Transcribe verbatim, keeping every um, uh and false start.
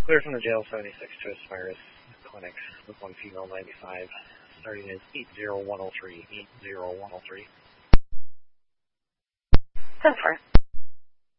Clear from the jail seventy-six to Aspirus Clinic with one female ninety-five. Starting is eight zero one oh three, eight zero one oh three. ten four.